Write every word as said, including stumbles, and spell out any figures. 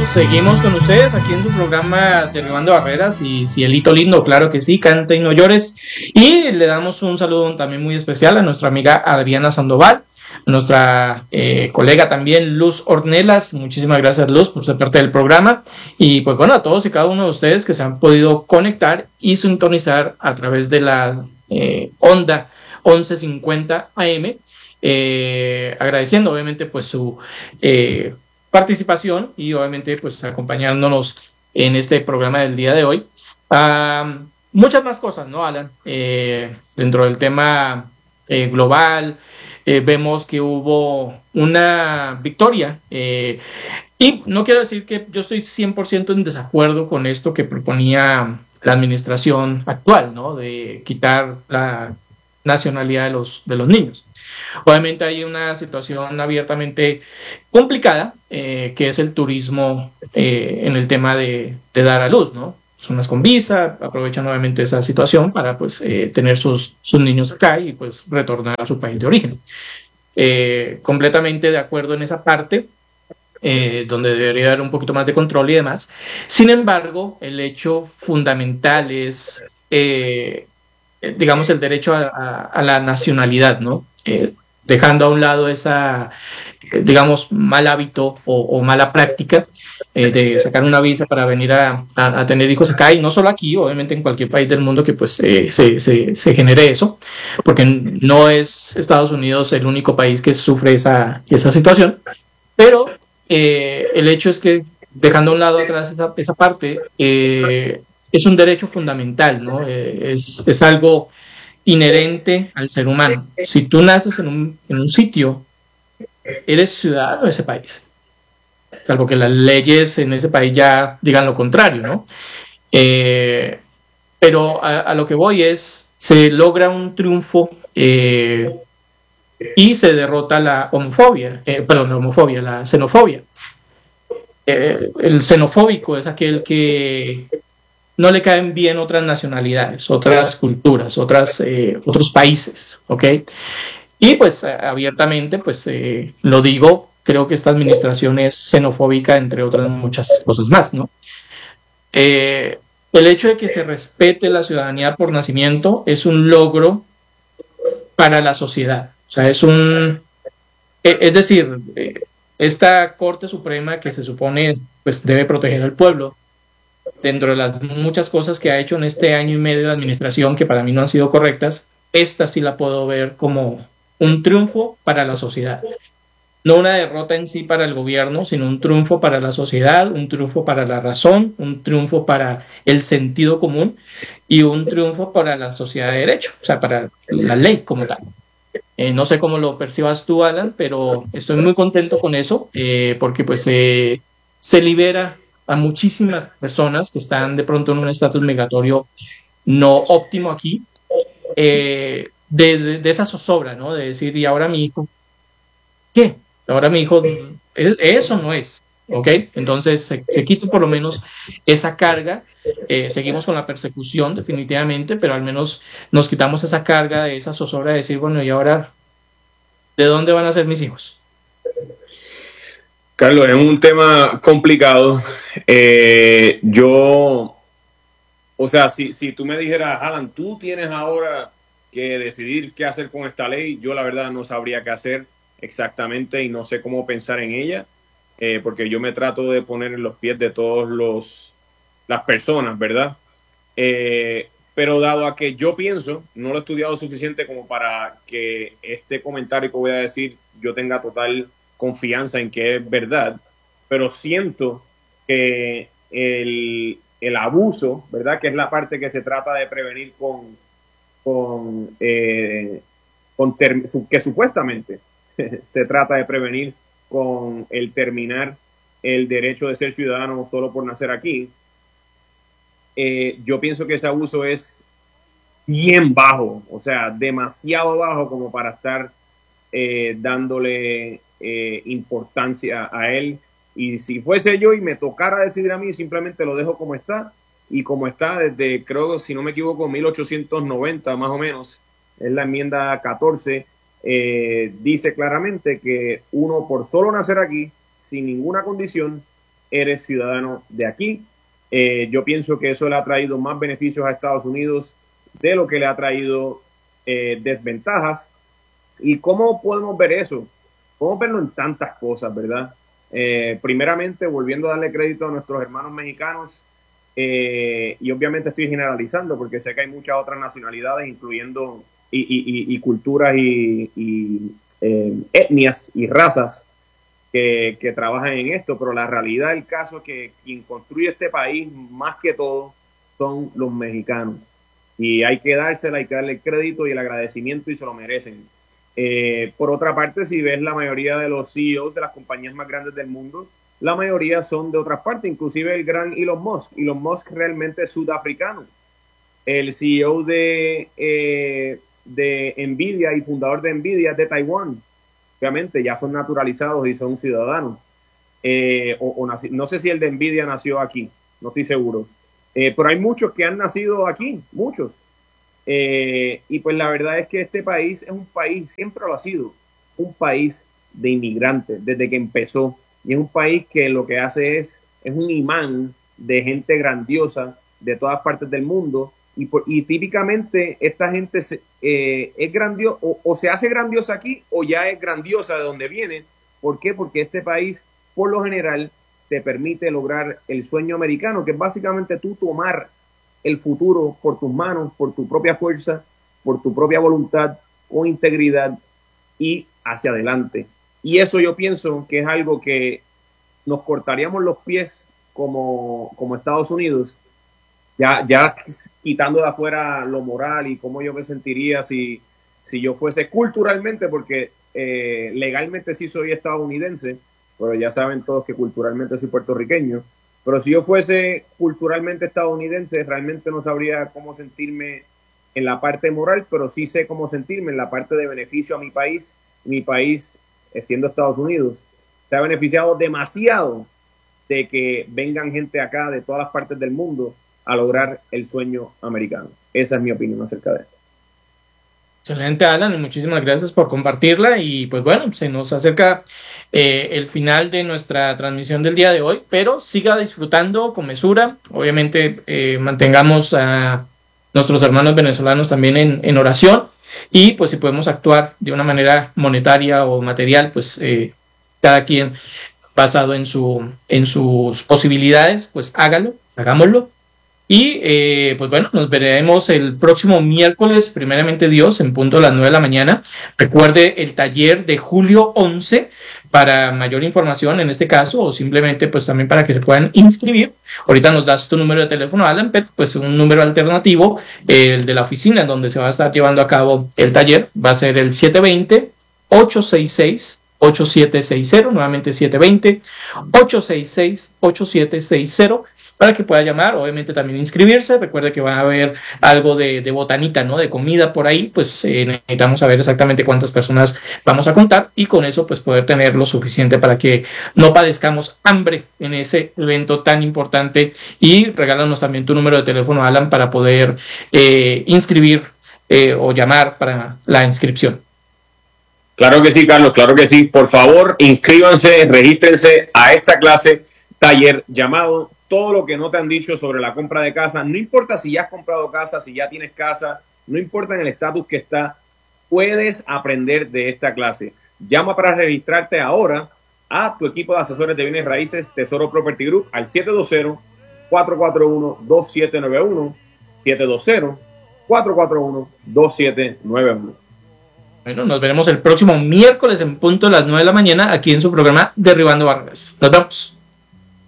seguimos con ustedes aquí en su programa Derribando Barreras y Cielito Lindo, claro que sí, canta y no llores. Y le damos un saludo también muy especial a nuestra amiga Adriana Sandoval, nuestra eh, colega también Luz Ornelas. Muchísimas gracias, Luz, por ser parte del programa. Y pues bueno, a todos y cada uno de ustedes que se han podido conectar y sintonizar a través de la eh, onda once cincuenta A M, eh, agradeciendo obviamente pues su eh, participación y obviamente pues acompañándonos en este programa del día de hoy. Uh, muchas más cosas, ¿no, Alan? Eh, dentro del tema eh, global, eh, vemos que hubo una victoria eh, y no quiero decir que yo estoy cien por ciento en desacuerdo con esto que proponía la administración actual, ¿no? De quitar la nacionalidad de los, de los niños. Obviamente hay una situación abiertamente complicada, eh, que es el turismo eh, en el tema de, de dar a luz, ¿no? Personas con visa aprovechan nuevamente esa situación para pues eh, tener sus, sus niños acá y pues retornar a su país de origen. Eh, completamente de acuerdo en esa parte, eh, donde debería haber un poquito más de control y demás. Sin embargo, el hecho fundamental es, eh, digamos, el derecho a, a, a la nacionalidad, ¿no? Eh, dejando a un lado esa, digamos, mal hábito o, o mala práctica eh, de sacar una visa para venir a, a, a tener hijos acá, y no solo aquí, obviamente en cualquier país del mundo que pues eh, se, se, se genere eso, porque no es Estados Unidos el único país que sufre esa, esa situación, pero eh, el hecho es que dejando a un lado atrás esa, esa parte, eh, es un derecho fundamental, ¿no? Eh, es, es algo inherente al ser humano. Si tú naces en un, en un sitio, eres ciudadano de ese país, salvo que las leyes en ese país ya digan lo contrario, ¿no? Eh, pero a, a lo que voy es, se logra un triunfo eh, y se derrota la homofobia, eh, perdón, la homofobia, la xenofobia. Eh, el xenofóbico es aquel que no le caen bien otras nacionalidades, otras culturas, otras, eh, otros países, ¿ok? Y pues abiertamente, pues eh, lo digo, creo que esta administración es xenofóbica, entre otras muchas cosas más, ¿no? Eh, el hecho de que se respete la ciudadanía por nacimiento es un logro para la sociedad. O sea, es un... Es decir, esta Corte Suprema que se supone pues debe proteger al pueblo, dentro de las muchas cosas que ha hecho en este año y medio de administración que para mí no han sido correctas, esta sí la puedo ver como un triunfo para la sociedad. No una derrota en sí para el gobierno, sino un triunfo para la sociedad, un triunfo para la razón, un triunfo para el sentido común y un triunfo para la sociedad de derecho, o sea, para la ley como tal. Eh, no sé cómo lo percibas tú, Alan, pero estoy muy contento con eso, eh, porque pues eh, se libera a muchísimas personas que están de pronto en un estatus migratorio no óptimo aquí, eh, de, de, de esa zozobra, ¿no? De decir, ¿y ahora mi hijo qué? Ahora mi hijo, eso no es, ¿ok? Entonces se, se quita por lo menos esa carga, eh, seguimos con la persecución definitivamente, pero al menos nos quitamos esa carga de esa zozobra de decir, bueno, ¿y ahora de dónde van a ser mis hijos? Carlos, es un tema complicado. Eh, yo, o sea, si, si tú me dijeras, Alan, tú tienes ahora que decidir qué hacer con esta ley, yo la verdad no sabría qué hacer exactamente y no sé cómo pensar en ella, eh, porque yo me trato de poner en los pies de todos los las personas, ¿verdad? Eh, pero dado a que yo pienso, no lo he estudiado suficiente como para que este comentario que voy a decir yo tenga total confianza en que es verdad, pero siento que el, el abuso, ¿verdad? Que es la parte que se trata de prevenir con, con, eh, con ter- que supuestamente se trata de prevenir con el terminar el derecho de ser ciudadano solo por nacer aquí. Eh, yo pienso que ese abuso es bien bajo, o sea, demasiado bajo como para estar eh, dándole eh, importancia a él. Y si fuese yo y me tocara decidir a mí, simplemente lo dejo como está, y como está desde, creo, si no me equivoco, mil ochocientos noventa más o menos, es la enmienda catorce, eh, dice claramente que uno por solo nacer aquí, sin ninguna condición, eres ciudadano de aquí. Eh, yo pienso que eso le ha traído más beneficios a Estados Unidos de lo que le ha traído eh, desventajas. ¿Y cómo podemos ver eso? Podemos verlo en tantas cosas, ¿verdad? Eh, primeramente, volviendo a darle crédito a nuestros hermanos mexicanos, eh, y obviamente estoy generalizando porque sé que hay muchas otras nacionalidades, incluyendo y, y, y, y culturas y, y eh, etnias y razas que, que trabajan en esto, pero la realidad del caso es que quien construye este país, más que todo, son los mexicanos. Y hay que dársela, hay que darle el crédito y el agradecimiento y se lo merecen. Eh, por otra parte, si ves la mayoría de los C E Os de las compañías más grandes del mundo, la mayoría son de otras partes, inclusive el gran Elon Musk. Elon Musk realmente es sudafricano. El C E O de, eh, de Nvidia y fundador de Nvidia es de Taiwán. Obviamente ya son naturalizados y son ciudadanos. Eh, o, o nací, no sé si el de Nvidia nació aquí, no estoy seguro. Eh, pero hay muchos que han nacido aquí, muchos. Eh, y pues la verdad es que este país es un país, siempre lo ha sido, un país de inmigrantes desde que empezó. Y es un país que lo que hace es, es un imán de gente grandiosa de todas partes del mundo. Y, por, y típicamente esta gente se, eh, es grandiosa, o, o se hace grandiosa aquí o ya es grandiosa de donde viene. ¿Por qué? Porque este país, por lo general, te permite lograr el sueño americano, que es básicamente tú tomar el futuro por tus manos, por tu propia fuerza, por tu propia voluntad, con integridad y hacia adelante. Y eso yo pienso que es algo que nos cortaríamos los pies como, como Estados Unidos, ya, ya quitando de afuera lo moral y cómo yo me sentiría si, si yo fuese culturalmente, porque eh, legalmente sí soy estadounidense, pero ya saben todos que culturalmente soy puertorriqueño. Pero si yo fuese culturalmente estadounidense, realmente no sabría cómo sentirme en la parte moral, pero sí sé cómo sentirme en la parte de beneficio a mi país. Mi país, siendo Estados Unidos, se ha beneficiado demasiado de que vengan gente acá de todas las partes del mundo a lograr el sueño americano. Esa es mi opinión acerca de esto. Excelente, Alan, y muchísimas gracias por compartirla. Y pues bueno, se nos acerca eh, el final de nuestra transmisión del día de hoy, pero siga disfrutando con mesura. Obviamente eh, mantengamos a nuestros hermanos venezolanos también en, en oración, y pues si podemos actuar de una manera monetaria o material, pues eh, cada quien basado en, su, en sus posibilidades, pues hágalo, hagámoslo. Y eh, pues bueno, nos veremos el próximo miércoles, primeramente Dios, en punto de las nueve de la mañana. Recuerde el taller de julio once para mayor información en este caso, o simplemente pues también para que se puedan inscribir. Ahorita nos das tu número de teléfono, Alan, pero pues un número alternativo, el de la oficina en donde se va a estar llevando a cabo el taller, va a ser el siete dos cero, ocho seis seis, ocho siete seis cero, nuevamente siete dos cero, ocho seis seis, ocho siete seis cero, para que pueda llamar, obviamente también inscribirse. Recuerde que va a haber algo de, de botanita, ¿no? De comida por ahí, pues eh, necesitamos saber exactamente cuántas personas vamos a contar, y con eso pues poder tener lo suficiente para que no padezcamos hambre en ese evento tan importante. Y regálanos también tu número de teléfono, Alan, para poder eh, inscribir eh, o llamar para la inscripción. Claro que sí, Carlos, claro que sí. Por favor, inscríbanse, regístrense a esta clase, taller llamado Todo lo que no te han dicho sobre la compra de casa. No importa si ya has comprado casa, si ya tienes casa, no importa en el estatus que está, puedes aprender de esta clase. Llama para registrarte ahora a tu equipo de asesores de bienes raíces Tesoro Property Group al siete dos cero, cuatro cuatro uno, dos siete nueve uno, siete dos cero, cuatro cuatro uno, dos siete nueve uno. Bueno, nos veremos el próximo miércoles en punto de las nueve de la mañana aquí en su programa Derribando Barreras. Nos vemos.